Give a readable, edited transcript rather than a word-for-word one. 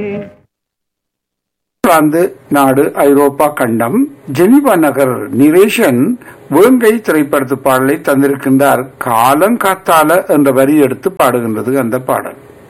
இங்கிலாந்து நாடு ஐரோப்பா கண்டம் ஜெனிவா நகர் நிரேஷன் வேங்கை திரைப்படத்து பாடலை தந்திருக்கின்றார். காலங்காத்தால என்ற வரி எடுத்து பாடுகின்றது அந்த பாடல்.